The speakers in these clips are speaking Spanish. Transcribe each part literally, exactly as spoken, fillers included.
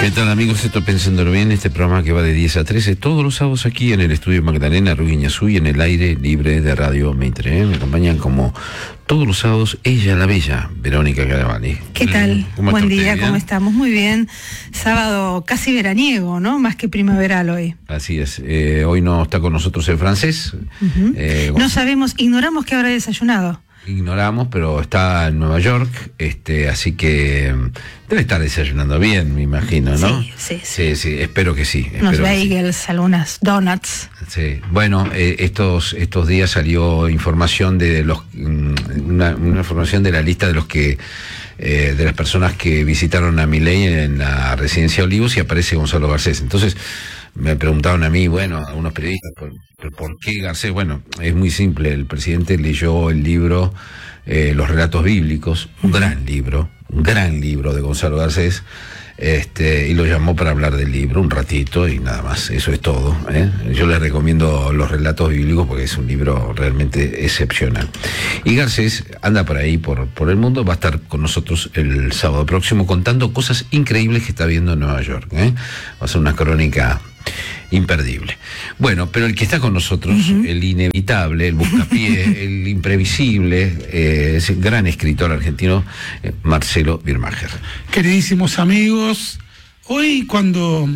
¿Qué tal, amigos? Estoy pensándolo bien, este programa que va de diez a trece, todos los sábados aquí en el estudio Magdalena Ruiz Guiñazú y en el aire libre de Radio Mitre. ¿eh? Me acompañan como todos los sábados ella, la bella Verónica Caravani. ¿Qué tal? ¿Cómo Buen está usted? día, ¿Bien? ¿cómo estamos? Muy bien. Sábado casi veraniego, ¿no? Más que primaveral hoy. Así es. Eh, hoy no está con nosotros el francés. Uh-huh. eh, No sabemos, ignoramos que habrá desayunado. Ignoramos, pero está en Nueva York, este, así que debe estar desayunando bien, me imagino, ¿no? Sí, sí, sí. Sí, sí, espero que sí. Unos espero que sí. bagels, algunas donuts. Sí, bueno, eh, estos estos días salió información de los una, una información de la lista de los que eh, de las personas que visitaron a Milei en la residencia Olivos y aparece Gonzalo Garcés. Entonces me preguntaron a mí, bueno, algunos periodistas, ¿por, ¿por qué Garcés? Bueno, es muy simple. El presidente leyó el libro eh, Los Relatos Bíblicos, un gran libro, un gran libro de Gonzalo Garcés. Este, y lo llamó para hablar del libro un ratito y nada más, eso es todo, ¿eh? Yo le recomiendo Los Relatos Bíblicos porque es un libro realmente excepcional. Y Garcés anda por ahí, por, por el mundo, va a estar con nosotros el sábado próximo contando cosas increíbles que está viendo en Nueva York, ¿eh? Va a ser una crónica imperdible. Bueno, pero el que está con nosotros, uh-huh. el inevitable, el buscapié, el imprevisible, eh, es el gran escritor argentino, eh, Marcelo Birmacher. Queridísimos amigos, hoy cuando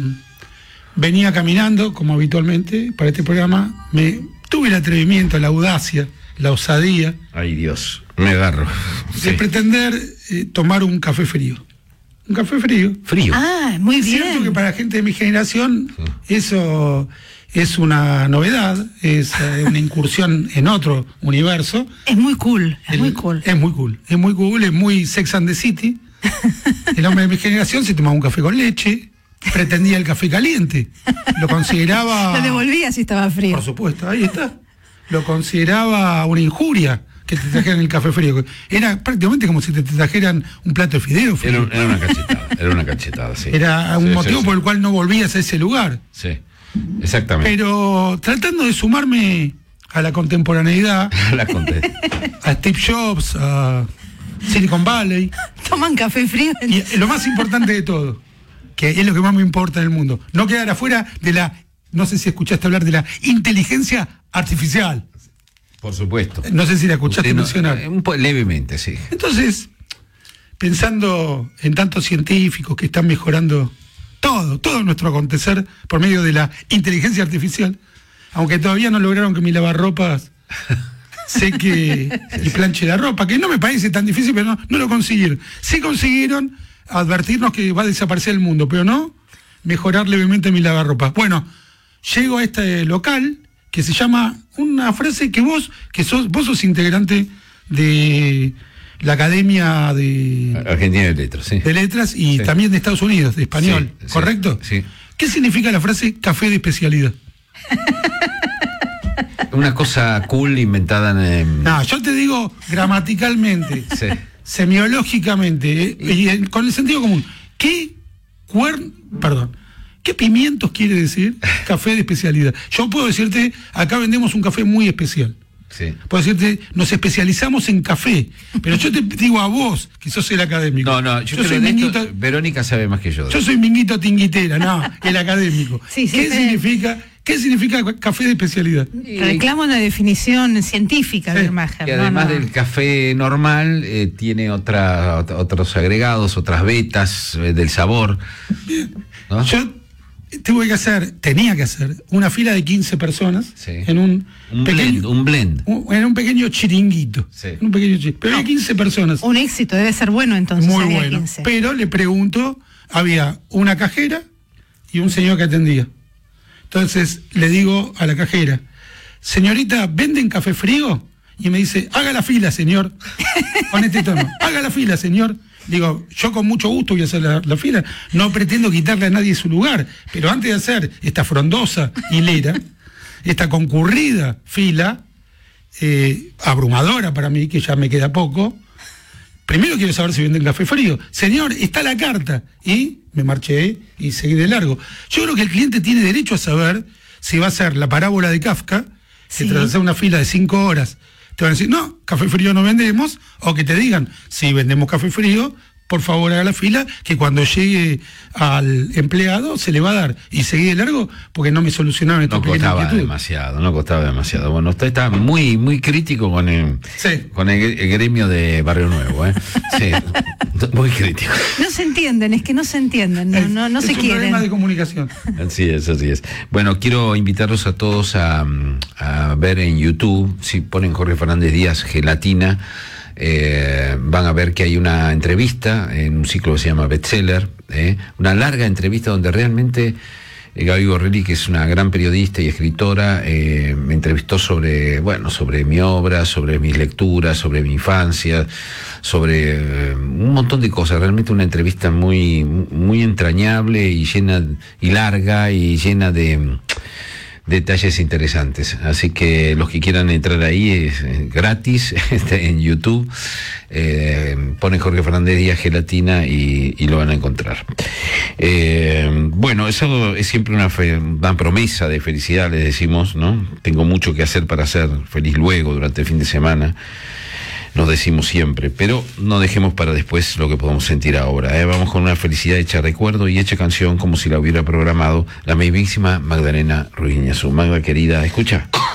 venía caminando, como habitualmente, para este programa, me tuve el atrevimiento, la audacia, la osadía. Ay, Dios, me agarro. De sí. pretender eh, tomar un café frío. Un café frío. Frío. Ah, muy Es bien. cierto que para la gente de mi generación sí. eso es una novedad, es eh, una incursión en otro universo. Es muy cool, es El, muy cool. Es muy cool, es muy cool, es muy Sex and the City. El hombre de mi generación se tomaba un café con leche, pretendía el café caliente, lo consideraba... Lo devolvía si estaba frío. Por supuesto, ahí está. Lo consideraba una injuria que te trajeran el café frío. Era prácticamente como si te trajeran un plato de fideo frío. Era, era una cachetada, era una cachetada, sí. Era un sí, motivo sí, por sí. el cual no volvías a ese lugar. Sí, exactamente. Pero tratando de sumarme a la contemporaneidad, La conté. a Steve Jobs, a Silicon Valley, Toman café frío. En... y lo más importante de todo, que es lo que más me importa en el mundo, no quedar afuera de la, no sé si escuchaste hablar de la inteligencia artificial. Por supuesto. No sé si la escuchaste No, mencionar. un po- levemente, sí. Entonces, pensando en tantos científicos que están mejorando todo, todo nuestro acontecer por medio de la inteligencia artificial, aunque todavía no lograron que mi lavarropas seque y planche la ropa, que no me parece tan difícil, pero no, no lo consiguieron. Sí consiguieron advertirnos que va a desaparecer el mundo, pero no mejorar levemente mi lavarropas. Bueno, llego a este local que se llama una frase que vos, que sos, vos sos integrante de la Academia de Argentina de Letras, sí. de Letras y Sí. también de Estados Unidos, de español, Sí, sí, ¿correcto? sí. ¿Qué significa la frase café de especialidad? Una cosa cool inventada en... No, yo te digo gramaticalmente, Sí. semiológicamente, eh, y en- con el sentido común. ¿Qué cuern... perdón, qué pimientos quiere decir café de especialidad? Yo puedo decirte, acá vendemos un café muy especial. Sí. Puedo decirte, nos especializamos en café, pero yo te digo a vos, que sos el académico. No, no, yo, yo creo soy que de esto minguito, Verónica sabe más que yo. yo soy minguito tinguitera, no, el académico. Sí, sí, ¿Qué sí. significa, qué significa café de especialidad? Reclamo una definición científica, Sí, Birmacher. Que no, además no. del café normal, eh, tiene otra, ot- otros agregados, otras vetas eh, del sabor. ¿No? Yo tuve que hacer, tenía que hacer, una fila de quince personas Sí. en un, Un pequeño, blend, un blend. un- en un pequeño chiringuito. Sí. En un pequeño chiringuito. Pero había quince personas. Un éxito, debe ser bueno entonces. Muy había bueno. quince. Pero le pregunto, había una cajera y un señor que atendía. Entonces le digo a la cajera, señorita, ¿venden café frío? Y me dice, haga la fila, señor. Con este tono, haga la fila, señor. Digo, yo con mucho gusto voy a hacer la, la fila. No pretendo quitarle a nadie su lugar, pero antes de hacer esta frondosa hilera, esta concurrida fila, eh, abrumadora para mí, que ya me queda poco, primero quiero saber si venden café frío. Señor, está la carta. Y me marché y seguí de largo. Yo creo que el cliente tiene derecho a saber si va a ser la parábola de Kafka, Sí. que tras hacer una fila de cinco horas te van a decir, no, café frío no vendemos, o que te digan, si vendemos café frío, por favor haga la fila, que cuando llegue al empleado se le va a dar. Y seguí de largo porque no me solucionaron esta No pequeña costaba inquietud. demasiado, no costaba demasiado. Bueno, usted está muy, muy crítico con el, Sí. con el, el gremio de Barrio Nuevo, ¿eh? Sí, muy crítico. No se entienden, es que no se entienden, no, Es- no, no es se un quieren. problema de comunicación. Así es, así es. Bueno, quiero invitarlos a todos a, a ver en YouTube, si ponen Jorge Fernández Díaz Gelatina, eh, van a ver que hay una entrevista en un ciclo que se llama Bestseller, eh, una larga entrevista donde realmente eh, Gaby Borrelli, que es una gran periodista y escritora, eh, me entrevistó sobre, bueno, sobre mi obra, sobre mis lecturas, sobre mi infancia, sobre eh, un montón de cosas. Realmente una entrevista muy, muy entrañable y llena, y larga y llena de detalles interesantes. Así que los que quieran entrar ahí es eh, gratis este, en YouTube, eh, ponen Jorge Fernández Díaz Gelatina y, y lo van a encontrar. Eh, bueno, eso es siempre una, fe, una promesa de felicidad, les decimos, ¿no? Tengo mucho que hacer para ser feliz luego durante el fin de semana. Nos decimos siempre, pero no dejemos para después lo que podemos sentir ahora, ¿eh? Vamos con una felicidad hecha recuerdo y hecha canción como si la hubiera programado la mismísima Magdalena Ruiz Ñazú. Magda querida, escucha.